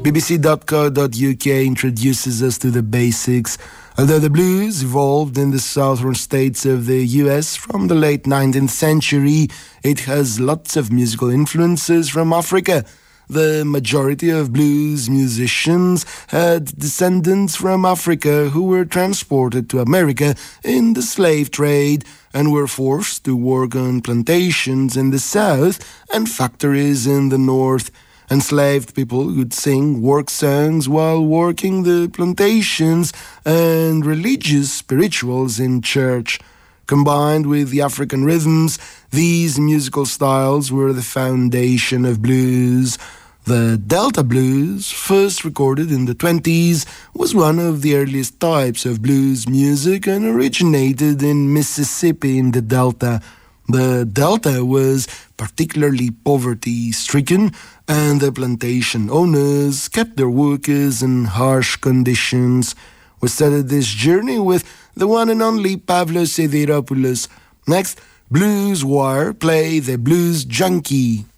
BBC.co.uk introduces us to the basics. Although the blues evolved in the southern states of the US from the late 19th century, it has lots of musical influences from Africa. The majority of blues musicians had descendants from Africa who were transported to America in the slave trade and were forced to work on plantations in the south and factories in the north. Enslaved people would sing work songs while working the plantations and religious spirituals in church. Combined with the African rhythms, these musical styles were the foundation of blues. The Delta blues, first recorded in the 20s, was one of the earliest types of blues music and originated in Mississippi in the Delta. The Delta was particularly poverty-stricken, and the plantation owners kept their workers in harsh conditions. We started this journey with the one and only Pavlos Sidiropoulos. Next, Blues Wire play the Blues Junkie.